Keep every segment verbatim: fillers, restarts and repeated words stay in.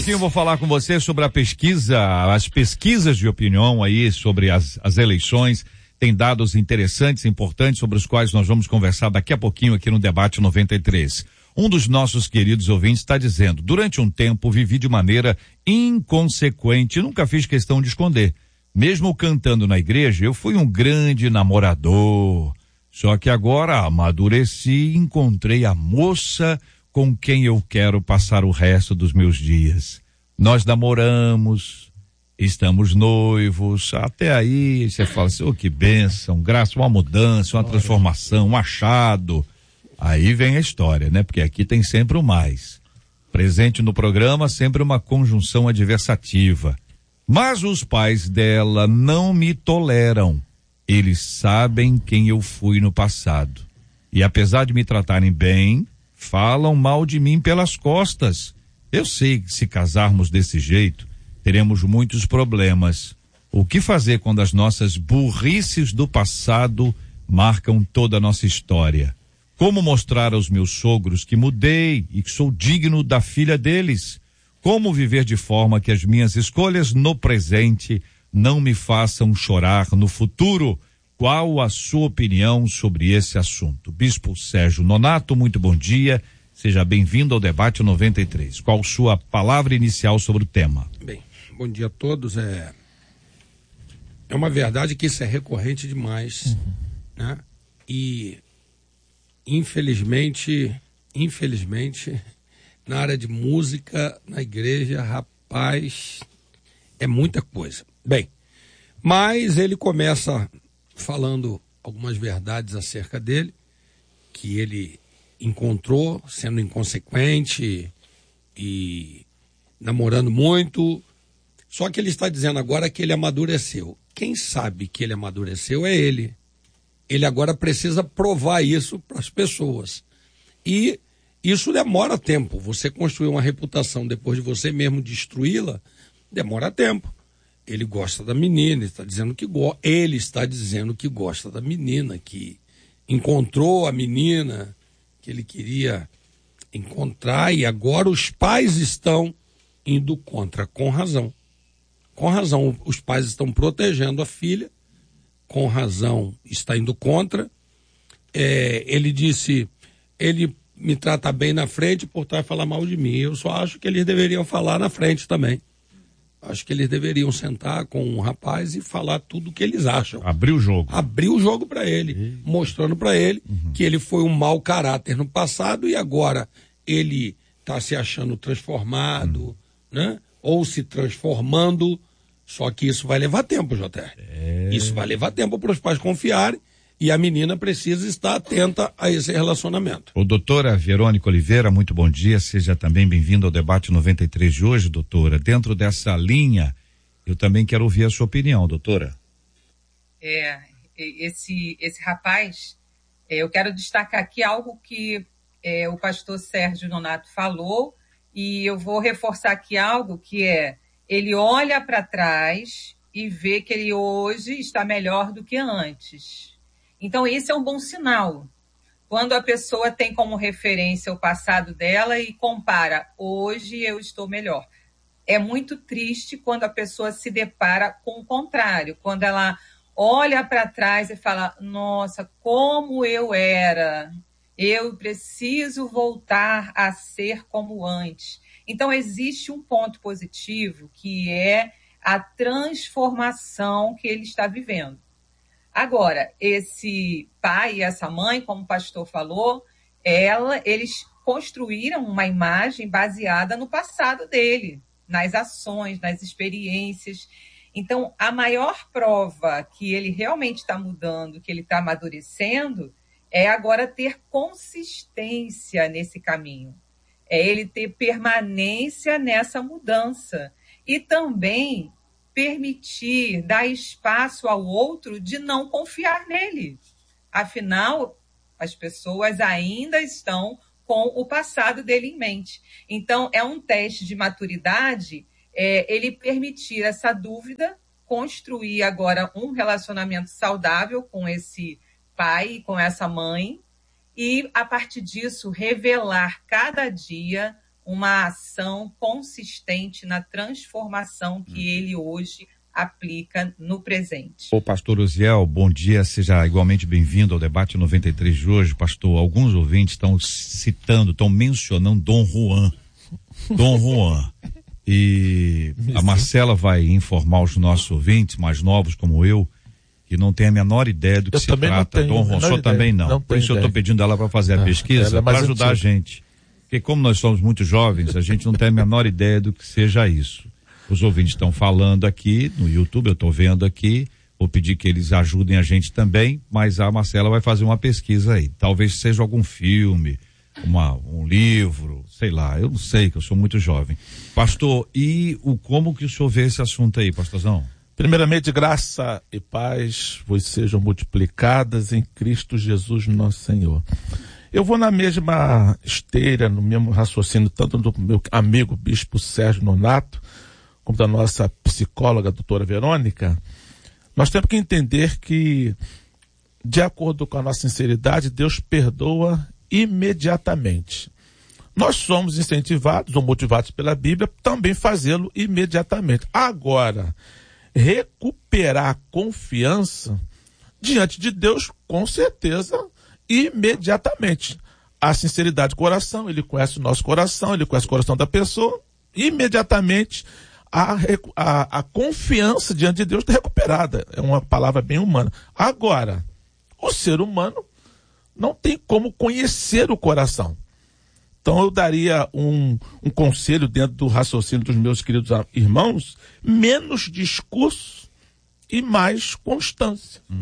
pouquinho eu vou falar com você sobre a pesquisa, as pesquisas de opinião aí sobre as, as eleições. Tem dados interessantes, importantes, sobre os quais nós vamos conversar daqui a pouquinho aqui no Debate noventa e três. Um dos nossos queridos ouvintes está dizendo: durante um tempo vivi de maneira inconsequente, nunca fiz questão de esconder. Mesmo cantando na igreja, eu fui um grande namorador. Só que agora amadureci e encontrei a moça com quem eu quero passar o resto dos meus dias. Nós namoramos, estamos noivos, até aí você fala assim, oh, que bênção, graça, uma mudança, uma transformação, um achado. Aí vem a história, né? Porque aqui tem sempre o mais. Presente no programa, sempre uma conjunção adversativa. Mas os pais dela não me toleram. Eles sabem quem eu fui no passado. E apesar de me tratarem bem, falam mal de mim pelas costas. Eu sei que se casarmos desse jeito, teremos muitos problemas. O que fazer quando as nossas burrices do passado marcam toda a nossa história? Como mostrar aos meus sogros que mudei e que sou digno da filha deles? Como viver de forma que as minhas escolhas no presente não me façam chorar no futuro? Qual a sua opinião sobre esse assunto? Bispo Sérgio Nonato, muito bom dia. Seja bem-vindo ao Debate noventa e três. Qual sua palavra inicial sobre o tema? Bem, bom dia a todos. É, é uma verdade que isso é recorrente demais, uhum. né? E infelizmente, infelizmente, na área de música, na igreja, rapaz, é muita coisa. Bem, mas ele começa falando algumas verdades acerca dele, que ele encontrou sendo inconsequente e namorando muito. Só que ele está dizendo agora que ele amadureceu. Quem sabe que ele amadureceu é ele. Ele agora precisa provar isso para as pessoas. E isso demora tempo. Você construir uma reputação depois de você mesmo destruí-la, demora tempo. Ele gosta da menina, ele está dizendo que go- ele está dizendo que gosta da menina, que encontrou a menina que ele queria encontrar, e agora os pais estão indo contra, com razão. Com razão, os pais estão protegendo a filha, com razão está indo contra. É, ele disse, ele me trata bem na frente, por trás falar mal de mim. Eu só acho que eles deveriam falar na frente também. Acho que eles deveriam sentar com um rapaz e falar tudo o que eles acham. Abrir o jogo. Abrir o jogo para ele, e... mostrando para ele uhum. que ele foi um mau caráter no passado e agora ele está se achando transformado, uhum. né? Ou se transformando, só que isso vai levar tempo, J R. É... Isso vai levar tempo para os pais confiarem e a menina precisa estar atenta a esse relacionamento. O doutora Verônica Oliveira, muito bom dia, seja também bem-vindo ao Debate noventa e três de hoje, doutora. Dentro dessa linha, eu também quero ouvir a sua opinião, doutora. É, esse, esse rapaz, é, eu quero destacar aqui algo que é, o pastor Sérgio Nonato falou, e eu vou reforçar aqui algo que é, ele olha para trás e vê que ele hoje está melhor do que antes. Então, esse é um bom sinal. Quando a pessoa tem como referência o passado dela e compara, hoje eu estou melhor. É muito triste quando a pessoa se depara com o contrário, quando ela olha para trás e fala, nossa, como eu era, eu preciso voltar a ser como antes. Então, existe um ponto positivo que é a transformação que ele está vivendo. Agora, esse pai e essa mãe, como o pastor falou, ela, eles construíram uma imagem baseada no passado dele, nas ações, nas experiências. Então, a maior prova que ele realmente está mudando, que ele está amadurecendo, é agora ter consistência nesse caminho. É ele ter permanência nessa mudança. E também permitir, dar espaço ao outro de não confiar nele. Afinal, as pessoas ainda estão com o passado dele em mente. Então, é um teste de maturidade, é, ele permitir essa dúvida, construir agora um relacionamento saudável com esse pai e com essa mãe, e, a partir disso, revelar cada dia uma ação consistente na transformação que ele hoje aplica no presente. Ô pastor Uziel, bom dia, seja igualmente bem-vindo ao debate noventa e três de hoje. Pastor, alguns ouvintes estão citando, estão mencionando Dom Juan. Dom Juan. E a Marcela vai informar os nossos ouvintes mais novos como eu, que não tem a menor ideia do que eu se trata. Dom Juan, só também não. não Por isso ideia. eu estou pedindo ela para fazer a ah, pesquisa, para ajudar antiga. a gente. Porque como nós somos muito jovens, a gente não tem a menor ideia do que seja isso. Os ouvintes estão falando aqui no YouTube, eu estou vendo aqui, vou pedir que eles ajudem a gente também, mas a Marcela vai fazer uma pesquisa aí. Talvez seja algum filme, uma, um livro, sei lá, eu não sei, que eu sou muito jovem. Pastor, e o, como que o senhor vê esse assunto aí, pastorzão? Primeiramente, graça e paz vos sejam multiplicadas em Cristo Jesus nosso Senhor. Eu vou na mesma esteira, no mesmo raciocínio, tanto do meu amigo Bispo Sérgio Nonato, como da nossa psicóloga, doutora Verônica. Nós temos que entender que, de acordo com a nossa sinceridade, Deus perdoa imediatamente. Nós somos incentivados ou motivados pela Bíblia também fazê-lo imediatamente. Agora, recuperar a confiança diante de Deus, com certeza, imediatamente. A sinceridade do coração, ele conhece o nosso coração, ele conhece o coração da pessoa, imediatamente a, a, a confiança diante de Deus está recuperada. É uma palavra bem humana. Agora, o ser humano não tem como conhecer o coração. Então eu daria um, um conselho dentro do raciocínio dos meus queridos irmãos: menos discurso e mais constância. Uhum.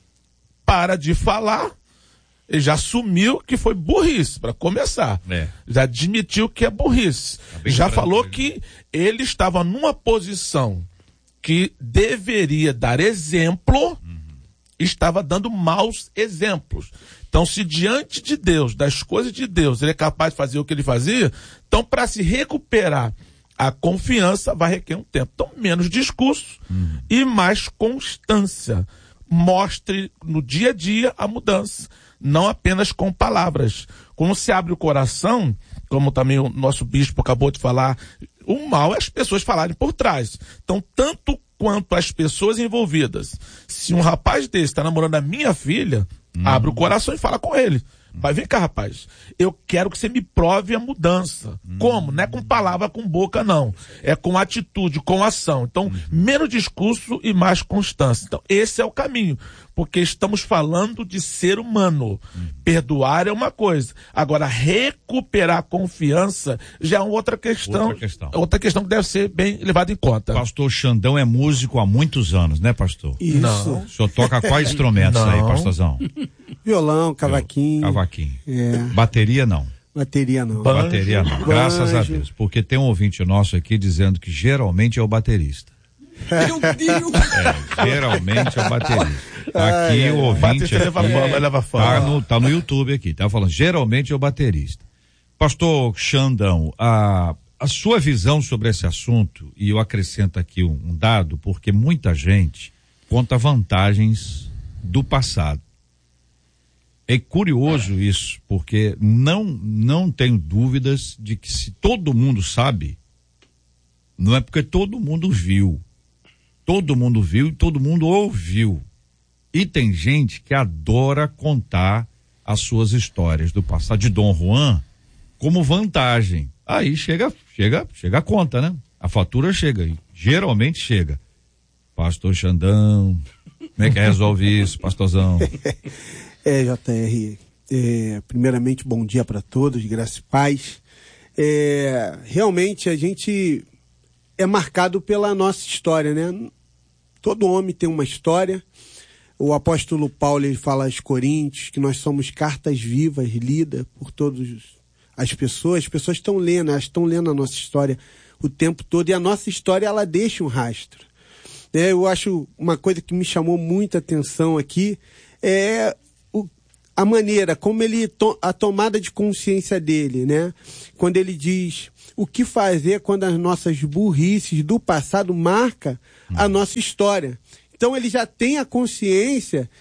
Para de falar. Ele já assumiu que foi burrice, para começar. É. Já admitiu que é burrice. Tá já falou ele. que ele estava numa posição que deveria dar exemplo, uhum. estava dando maus exemplos. Então, se diante de Deus, das coisas de Deus, ele é capaz de fazer o que ele fazia, então, para se recuperar a confiança, vai requerer um tempo. Então, menos discurso uhum. e mais constância. Mostre no dia a dia a mudança. Não apenas com palavras. Quando se abre o coração, como também o nosso bispo acabou de falar, o mal é as pessoas falarem por trás. Então, tanto quanto as pessoas envolvidas, se um rapaz desse está namorando a minha filha, hum. abre o coração e fala com ele. Vai, vem cá, rapaz, eu quero que você me prove a mudança. Hum. Como? Não é com palavra, com boca, não. É com atitude, com ação. Então, hum. menos discurso e mais constância. Então, esse é o caminho. Porque estamos falando de ser humano. Hum. Perdoar é uma coisa. Agora, recuperar a confiança já é outra questão. Outra questão. Outra questão que deve ser bem levada em conta. Pastor Xandão é músico há muitos anos, né, pastor? Isso. Não. O senhor toca quais instrumentos aí, pastorzão? Violão, cavaquinho. Cavaquinho. É. Bateria não. Bateria não. Banjo. Bateria não. Banjo. Graças a Deus. Porque tem um ouvinte nosso aqui dizendo que geralmente é o baterista. Meu Deus! É, geralmente é o baterista. Aqui ai, o ouvinte aqui, leva é, leva tá, no, tá no YouTube aqui, tá falando, geralmente é o baterista. Pastor Xandão, a, a sua visão sobre esse assunto, e eu acrescento aqui um, um dado, porque muita gente conta vantagens do passado. É curioso isso, porque não, não tenho dúvidas de que se todo mundo sabe, não é porque todo mundo viu. Todo mundo viu e todo mundo ouviu. E tem gente que adora contar as suas histórias do passado de Dom Juan como vantagem. Aí chega, chega, chega a conta, né? A fatura chega, geralmente chega. Pastor Xandão, como é que resolve isso, pastorzão? É, J R, é, primeiramente bom dia para todos, graça e paz. É, realmente a gente é marcado pela nossa história, né? Todo homem tem uma história. O apóstolo Paulo, ele fala aos Coríntios que nós somos cartas vivas, lidas por todas as pessoas. As pessoas estão lendo, elas estão lendo a nossa história o tempo todo, e a nossa história, ela deixa um rastro. É, eu acho uma coisa que me chamou muita atenção aqui é o, a maneira como ele, to, a tomada de consciência dele, né? Quando ele diz o que fazer quando as nossas burrices do passado marcam a nossa história. Então ele já tem a consciência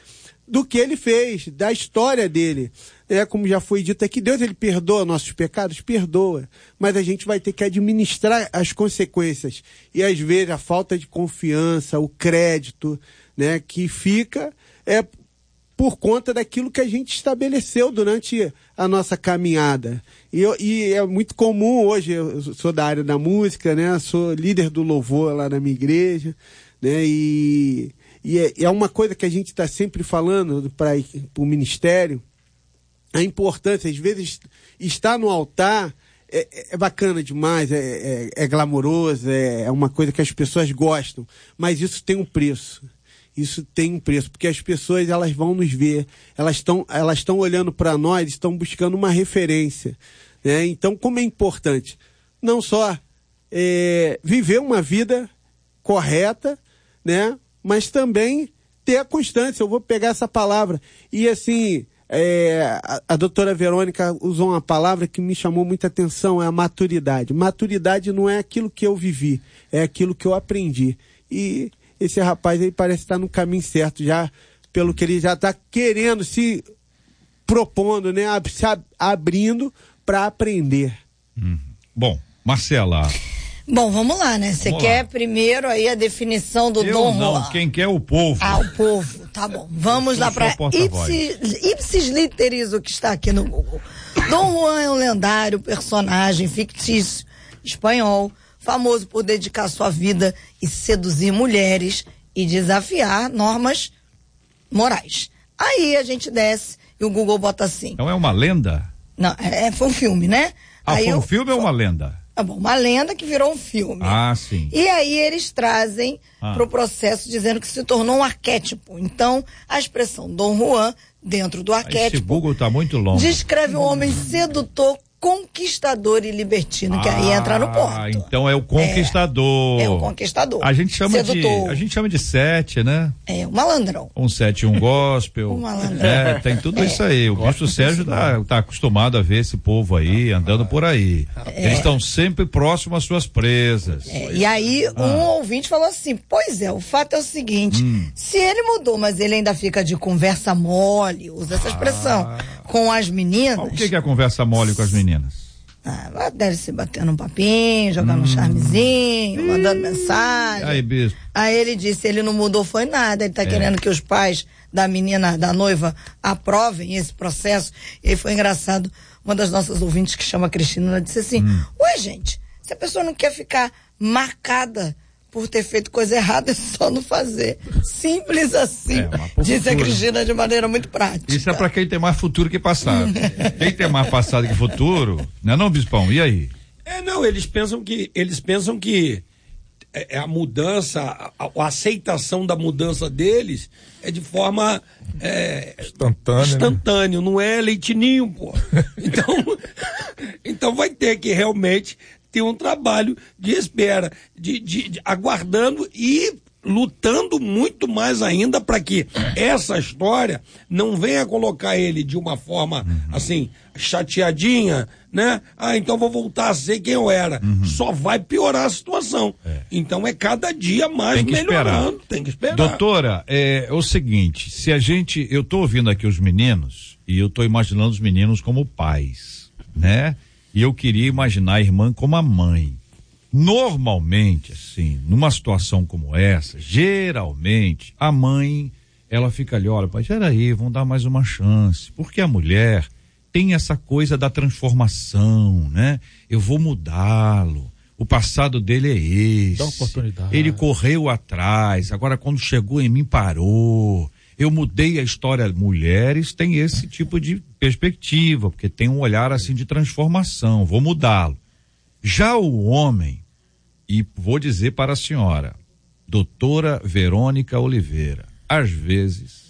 do que ele fez, da história dele. É, como já foi dito aqui, Deus ele perdoa nossos pecados? Perdoa. Mas a gente vai ter que administrar as consequências. E às vezes a falta de confiança, o crédito, né, que fica é por conta daquilo que a gente estabeleceu durante a nossa caminhada. E, eu, e é muito comum hoje, eu sou da área da música, né, sou líder do louvor lá na minha igreja, né, e, e é, é uma coisa que a gente está sempre falando para o ministério, a importância, às vezes, estar no altar é, é bacana demais, é, é, é glamouroso, é, é uma coisa que as pessoas gostam, mas isso tem um preço. Isso tem um preço, porque as pessoas elas vão nos ver, elas estão elas estão olhando para nós, estão buscando uma referência, né? Então, como é importante não só é, viver uma vida correta, né? Mas também ter a constância. Eu vou pegar essa palavra e assim é, a, a doutora Verônica usou uma palavra que me chamou muita atenção, é a maturidade. Maturidade não é aquilo que eu vivi, é aquilo que eu aprendi. E esse rapaz aí parece estar no caminho certo já, pelo que ele já está querendo, se propondo, né, se abrindo para aprender. Hum. Bom, Marcela. Bom, vamos lá, né? Você quer lá. Primeiro aí a definição do Eu Dom não, Juan? Quem quer é o povo. Ah, o povo, tá bom. Vamos lá para ipsis, ipsis literis, o que está aqui no Google. Dom Juan é um lendário personagem fictício espanhol, famoso por dedicar sua vida e seduzir mulheres e desafiar normas morais. Aí a gente desce e o Google bota assim. Então é uma lenda? Não, é, foi um filme, né? Ah, aí foi um eu, filme ou uma lenda? Tá bom, uma lenda que virou um filme. Ah, sim. E aí eles trazem ah. para o processo dizendo que se tornou um arquétipo. Então, a expressão Dom Juan, dentro do arquétipo... Esse Google tá muito longo. Descreve um homem sedutor, conquistador e libertino, que ah, aí entra no ponto. Ah, então é o conquistador. É, é o conquistador. A gente chama Sedutor. de, a gente chama de sete, né? É, o malandrão. Um sete, um gospel. Um malandrão. É, tem tudo é. isso aí. O Bispo Sérgio tá, tá acostumado a ver esse povo aí, andando por aí. É. Eles estão sempre próximos às suas presas. É, e aí ah. um ouvinte falou assim, pois é, o fato é o seguinte, hum. se ele mudou, mas ele ainda fica de conversa mole, usa essa expressão, ah. com as meninas... O que, que é conversa mole com as meninas? Ah, deve se batendo um papinho, jogando hum. um charmezinho, hum. mandando mensagem. Aí, bispo. Aí ele disse, ele não mudou foi nada, ele tá é. querendo que os pais da menina, da noiva, aprovem esse processo. E aí foi engraçado, uma das nossas ouvintes, que chama Cristina, ela disse assim, hum. ué, gente, se a pessoa não quer ficar marcada por ter feito coisa errada, é só não fazer. Simples assim. É, disse a Cristina de maneira muito prática. Isso é para quem tem mais futuro que passado. Quem tem mais passado que futuro, não é não, Bispão? E aí? É, não, eles pensam que, eles pensam que é, a mudança, a, a aceitação da mudança deles é de forma é, instantânea, instantânea, né? Não é leitinho, pô. Então, então vai ter que realmente ter um trabalho de espera, de, de, de aguardando e lutando muito mais ainda para que essa história não venha colocar ele de uma forma uhum. assim, chateadinha, né? Ah, então vou voltar a ser quem eu era. Uhum. Só vai piorar a situação. É. Então é cada dia mais tem que melhorando. Esperar. Tem que esperar. Doutora, é, é o seguinte, se a gente, eu tô ouvindo aqui os meninos e eu tô imaginando os meninos como pais, né? E eu queria imaginar a irmã como a mãe. Normalmente, assim, numa situação como essa, geralmente, a mãe, ela fica ali, olha, pai, peraí, vamos dar mais uma chance. Porque a mulher tem essa coisa da transformação, né? Eu vou mudá-lo. O passado dele é esse. Dá oportunidade. Ele correu atrás, agora quando chegou em mim parou. Eu mudei a história. Mulheres têm esse tipo de perspectiva, porque tem um olhar assim de transformação, vou mudá-lo. Já o homem, e vou dizer para a senhora, doutora Verônica Oliveira, às vezes,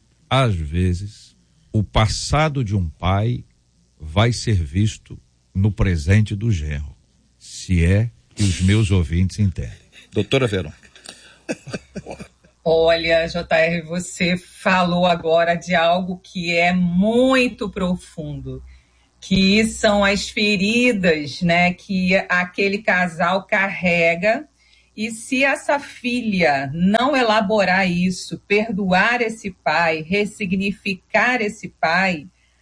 às vezes, o passado de um pai vai ser visto no presente do genro, se é que os meus ouvintes entendem. Doutora Verônica. Olha, J R, você falou agora de algo que é muito profundo, que são as feridas, né, que aquele casal carrega E se essa filha não elaborar isso, perdoar esse pai, ressignificar esse pai,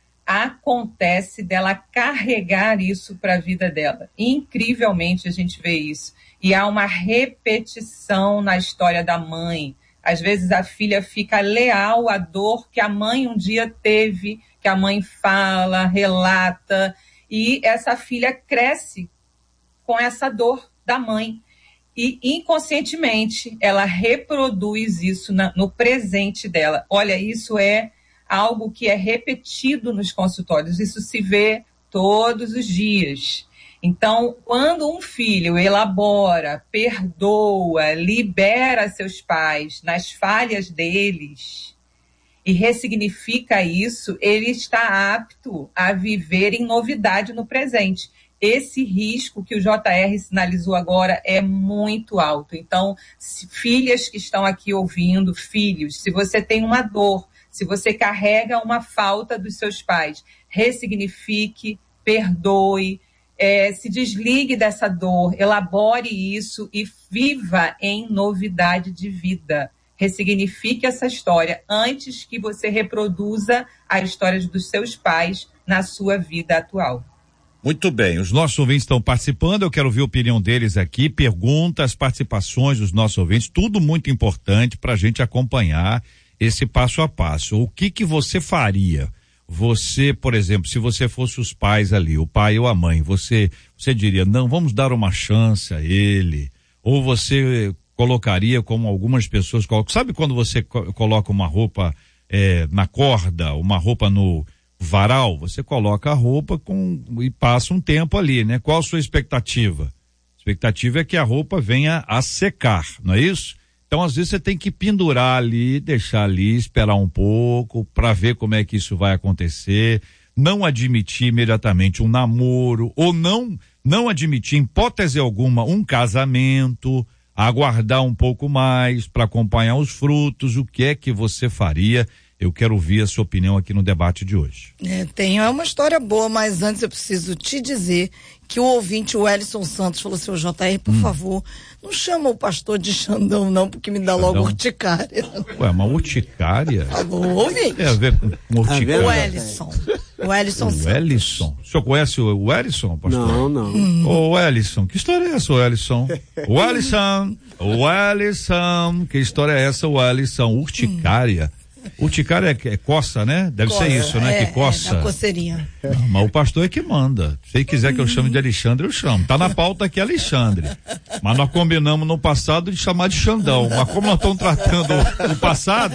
acontece dela carregar isso para a vida dela. Incrivelmente a gente vê isso. E há uma repetição na história da mãe. Às vezes a filha fica leal à dor que a mãe um dia teve, que a mãe fala, relata, e essa filha cresce com essa dor da mãe. E inconscientemente ela reproduz isso na, no presente dela. Olha, isso é algo que é repetido nos consultórios, isso se vê todos os dias. Então, quando um filho elabora, perdoa, libera seus pais nas falhas deles e ressignifica isso, ele está apto a viver em novidade no presente. Esse risco que o J R sinalizou agora é muito alto. Então, se, filhas que estão aqui ouvindo, filhos, se você tem uma dor, se você carrega uma falta dos seus pais, ressignifique, perdoe, é, se desligue dessa dor, elabore isso e viva em novidade de vida. Ressignifique essa história antes que você reproduza a história dos seus pais na sua vida atual. Muito bem, os nossos ouvintes estão participando, eu quero ouvir a opinião deles aqui, perguntas, participações dos nossos ouvintes, tudo muito importante para a gente acompanhar esse passo a passo. O que que você faria? Você, por exemplo, se você fosse os pais ali, o pai ou a mãe, você, você diria, não, vamos dar uma chance a ele, ou você colocaria como algumas pessoas colocam, sabe quando você co- coloca uma roupa é, na corda, uma roupa no varal, você coloca a roupa com, e passa um tempo ali, né? Qual a sua expectativa? A expectativa é que a roupa venha a secar, não é isso? Então, às vezes, você tem que pendurar ali, deixar ali, esperar um pouco, para ver como é que isso vai acontecer, não admitir imediatamente um namoro, ou não, não admitir, em hipótese alguma, um casamento, aguardar um pouco mais para acompanhar os frutos, o que é que você faria? Eu quero ouvir a sua opinião aqui no debate de hoje. É, tem é uma história boa, mas antes eu preciso te dizer que o ouvinte, o Ellison Santos, falou assim, o J R, por hum. favor, não chama o pastor de Xandão não, porque me dá Xandão. Logo urticária. Ué, uma urticária? Tá bom, ouvinte. Tem a ver com urticária. O Ellison. O Ellison Santos. O Ellison. O senhor conhece o, o Ellison, pastor? Não, não. Hum. Ô, Ellison, que história é essa, o Ellison? O Ellison, o Ellison, que história é essa, o Ellison? Urticária. Hum. Urticária é, é coça, né? Deve coça, ser isso, né? É, que coça. É, a coceirinha. Não, mas o pastor é que manda. Se ele quiser que eu chame de Alexandre, eu chamo. Tá na pauta aqui Alexandre. Mas nós combinamos no passado de chamar de Xandão. Mas como nós estamos tratando o passado,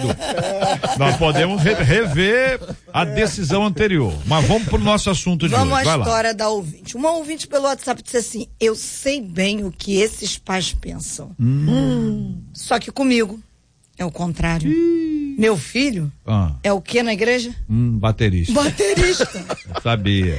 nós podemos re- rever a decisão anterior. Mas vamos pro nosso assunto de vamos hoje. Vai à lá. história da ouvinte. Uma ouvinte pelo WhatsApp disse assim, eu sei bem o que esses pais pensam. Hum. Hum. Só que comigo é o contrário. Ih. Meu filho ah. é o que na igreja? Hum, baterista. Baterista. Eu sabia.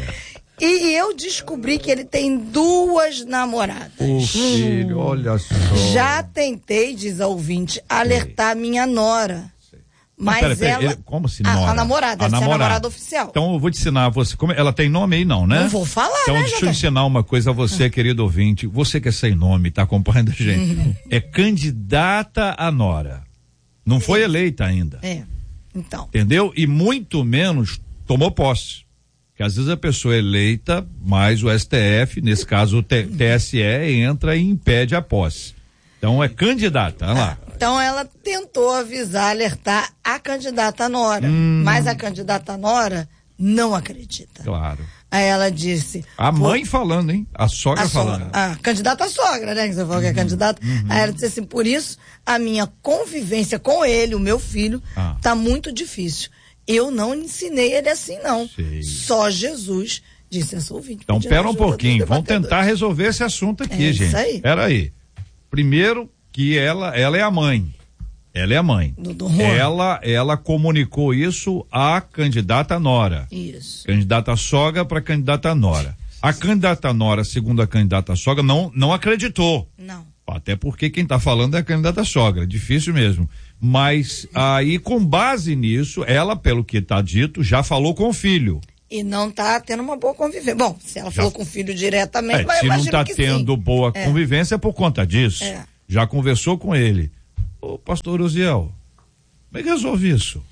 E eu descobri que ele tem duas namoradas. O filho, hum. olha só. Já tentei, diz a ouvinte, alertar Sei. minha nora. Sei. Mas pera, pera, ela... Ele, como assim, nora? A, a namorada, a deve namorada. ser a namorada oficial. Então eu vou te ensinar, você, como, ela tem nome aí não, né? Não vou falar, Então né, deixa eu ensinar uma coisa a você, querido ouvinte. Você que é sem nome, tá acompanhando a gente. Uhum. É candidata a nora. Não foi eleita ainda. É, então. Entendeu? E muito menos tomou posse. Porque às vezes a pessoa é eleita, mas o S T F, nesse caso o T- TSE, entra e impede a posse. Então é candidata, olha lá. Então ela tentou avisar, alertar a candidata Nora, hum. mas a candidata Nora não acredita. Claro. Aí ela disse... A mãe falando, hein? A sogra a falando. Sogra, a candidata sogra, né? Que você falou uhum. que é candidata. Uhum. Aí ela disse assim, por isso a minha convivência com ele, o meu filho, ah. tá muito difícil. Eu não ensinei ele assim, não. Sei. Só Jesus disse essa ouvinte. Então, pera um pouquinho. Vamos tentar resolver esse assunto aqui, é gente. Isso aí. Pera aí. Primeiro que ela, ela é a mãe. Ela é a mãe. Do, do ela, ela comunicou isso à candidata Nora. Isso. Candidata sogra para candidata Nora. A candidata Nora, segundo a candidata sogra, não, não acreditou. Não. Até porque quem está falando é a candidata sogra. Difícil mesmo. Mas aí, com base nisso, ela, pelo que está dito, já falou com o filho. E não está tendo uma boa convivência. Bom, se ela já falou com o filho diretamente, é, mas se não está tendo sim. boa é. convivência é por conta disso. É. já conversou com ele. Ô, pastor Uziel, como é que resolve isso?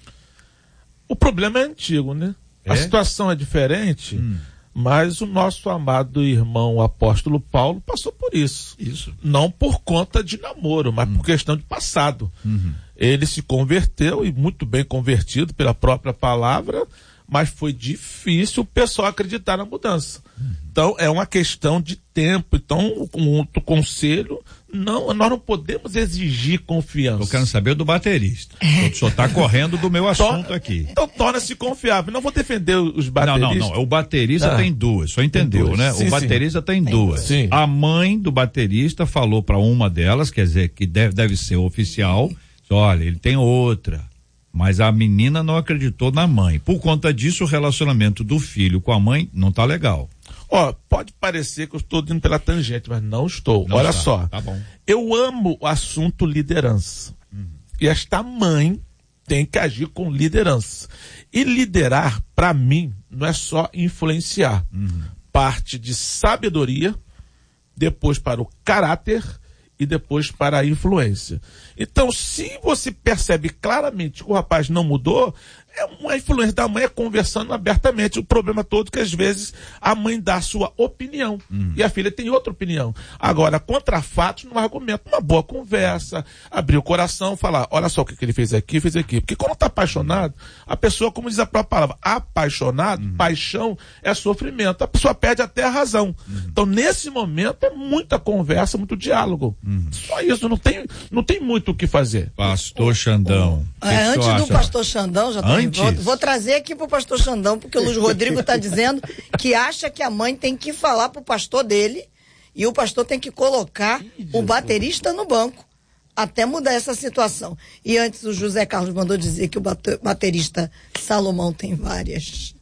O problema é antigo, né? É? A situação é diferente, hum. mas o nosso amado irmão apóstolo Paulo passou por isso. Isso. Não por conta de namoro, mas hum. por questão de passado. Uhum. Ele se converteu, e muito bem convertido pela própria palavra, mas foi difícil o pessoal acreditar na mudança. Uhum. Então, é uma questão de tempo. Então, o, o conselho, não, nós não podemos exigir confiança. Eu quero saber do baterista. O senhor está correndo do meu assunto aqui. Então, torna-se confiável. Não vou defender os bateristas. Não, não, não. O baterista ah. tem duas. Só entendeu, duas. né? Sim, o baterista sim. tem duas. Sim. A mãe do baterista falou para uma delas, quer dizer, que deve, deve ser oficial. Olha, ele tem outra. Mas a menina não acreditou na mãe. Por conta disso, o relacionamento do filho com a mãe não tá legal. Ó, oh, pode parecer que eu estou indo pela tangente, mas não estou. Não Olha está. só. Tá bom. Eu amo o assunto liderança. Uhum. E esta mãe tem que agir com liderança. E liderar, para mim, não é só influenciar. Uhum. Parte de sabedoria, depois para o caráter e depois para a influência. Então, se você percebe claramente que o rapaz não mudou, é uma influência da mãe é conversando abertamente. O problema todo é que, às vezes, a mãe dá a sua opinião hum. e a filha tem outra opinião. Agora, contra fatos, não argumenta. Uma boa conversa, abrir o coração, falar, olha só o que ele fez aqui, fez aqui. Porque quando está apaixonado, a pessoa, como diz a própria palavra, apaixonado, hum. paixão é sofrimento. A pessoa perde até a razão. Hum. Então, nesse momento, é muita conversa, muito diálogo. Hum. Só isso, não tem, não tem muito o que fazer. Pastor Xandão. É, que antes que do pastor Xandão, já tá Vou, vou trazer aqui pro pastor Xandão, porque o Luiz Rodrigo está dizendo que acha que a mãe tem que falar pro pastor dele e o pastor tem que colocar o baterista no banco até mudar essa situação. E antes o José Carlos mandou dizer que o baterista Salomão tem várias.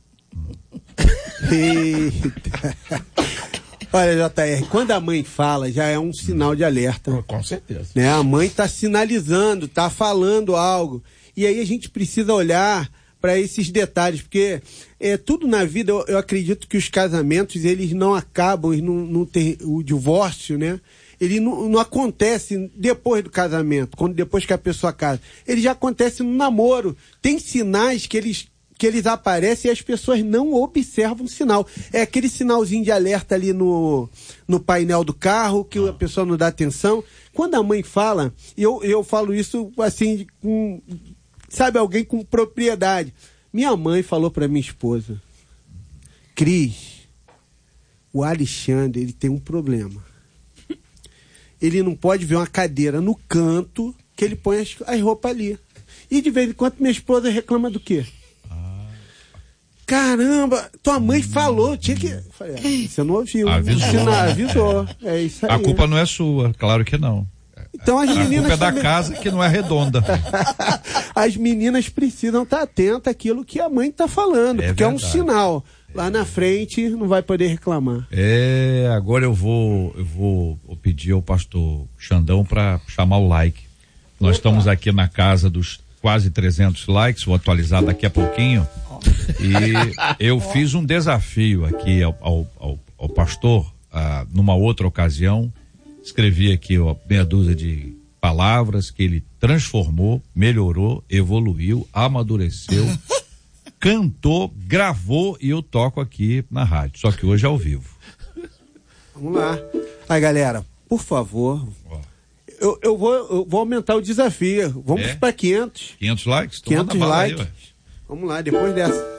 Eita. Olha, J R, quando a mãe fala, já é um sinal de alerta. Com certeza. Né? A mãe está sinalizando, está falando algo. E aí a gente precisa olhar para esses detalhes, porque é, tudo na vida, eu, eu acredito que os casamentos, eles não acabam, eles não, não tem, o divórcio, né? Ele não, não acontece depois do casamento, quando depois que a pessoa casa. Ele já acontece no namoro. Tem sinais que eles, que eles aparecem e as pessoas não observam o sinal. É aquele sinalzinho de alerta ali no, no painel do carro, que a pessoa não dá atenção. Quando a mãe fala, e eu, eu falo isso assim, com... Sabe, alguém com propriedade. Minha mãe falou para minha esposa, Cris, o Alexandre, ele tem um problema. Ele não pode ver uma cadeira no canto que ele põe as, as roupas ali. E de vez em quando minha esposa reclama do quê? Ah. Caramba, tua mãe hum. falou, tinha que... Falei, ah, você não ouviu. Avisou. Não, avisou. É isso aí. A culpa não é sua, claro que não. Então, as a meninas culpa é da também... casa que não é redonda. As meninas precisam estar atentas àquilo que a mãe está falando, é porque verdade. É um sinal. Lá é. na frente não vai poder reclamar. É, agora eu vou, eu vou pedir ao pastor Xandão para chamar o like. Nós Opa. estamos aqui na casa dos quase trezentos likes, vou atualizar daqui a pouquinho. E eu fiz um desafio aqui ao, ao, ao, ao pastor, ah, numa outra ocasião. Escrevi aqui ó, meia dúzia de palavras que ele transformou, melhorou, evoluiu, amadureceu, cantou, gravou e eu toco aqui na rádio. Só que hoje é ao vivo. Vamos lá. Aí, galera, por favor, eu, eu, vou, eu vou aumentar o desafio. Vamos é? para quinhentos. quinhentos likes? quinhentos likes. Aí, vamos lá, depois dessa.